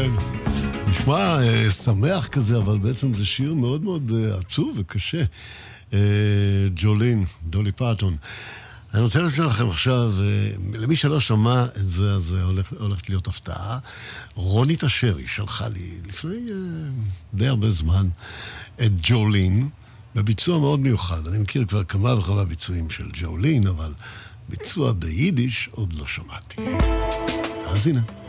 כן. נשמע שמח כזה, אבל בעצם זה שיר מאוד מאוד עצוב וקשה. ג'ולין, דולי פרטון. אני רוצה לשאול לכם עכשיו, למי שלא שמע את זה, אז הולכת להיות הפתעה. רונית אשרי שלחה לי לפני די הרבה זמן את ג'ולין, בביצוע מאוד מיוחד. אני מכיר כבר כמה וכמה ביצועים של ג'ולין, אבל ביצוע ביידיש עוד לא שמעתי. אז הנה.